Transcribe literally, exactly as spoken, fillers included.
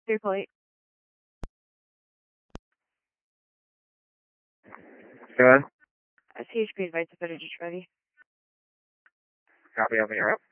Clear plate. Good. C H P advice, the footage is ready. Copy, over, you're up.